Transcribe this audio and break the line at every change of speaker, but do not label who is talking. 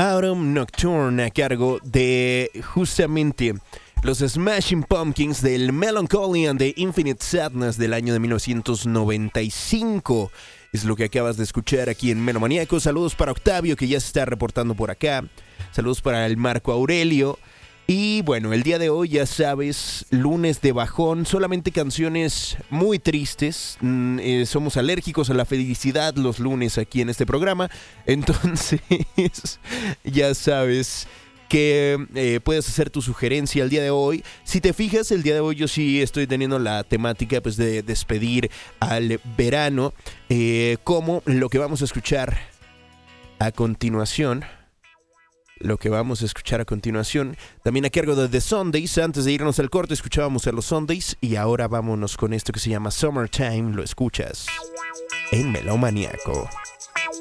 Autumn Nocturne a cargo de justamente los Smashing Pumpkins del Melancholy and the Infinite Sadness del año de 1995. Es lo que acabas de escuchar aquí en Melomaníaco. Saludos para Octavio, que ya se está reportando por acá. Saludos para el Marco Aurelio. Y bueno, el día de hoy, ya sabes, lunes de bajón, solamente canciones muy tristes. Somos alérgicos a la felicidad los lunes aquí en este programa. Entonces, ya sabes que puedes hacer tu sugerencia el día de hoy. Si te fijas, el día de hoy yo sí estoy teniendo la temática pues, de despedir al verano, como lo que vamos a escuchar a continuación. También a cargo de The Sundays. Antes de irnos al corte escuchábamos a los Sundays. Y ahora vámonos con esto que se llama Summertime. Lo escuchas en Melomaníaco.